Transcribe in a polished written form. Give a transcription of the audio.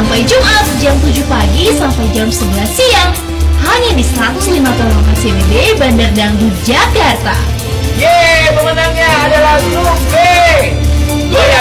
sampai Jumat jam 7 pagi sampai jam 11 siang. Hanya di 105 lokasi CBD Bandar Dangdut Jakarta. Yeay, pemenangnya adalah grup B.